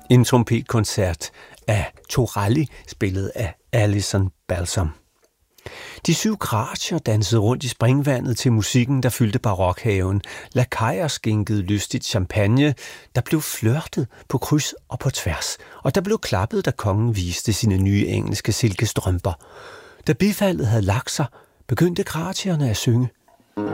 En trompetkoncert af Torelli, spillet af Alison Balsom. De 7 gratier dansede rundt i springvandet til musikken, der fyldte barokhaven. Lakajer skænkede lystigt champagne, der blev flørtet på kryds og på tværs, og der blev klappet, da kongen viste sine nye engelske silkestrømper. Da bifaldet havde lagt sig, begyndte gratierne at synge.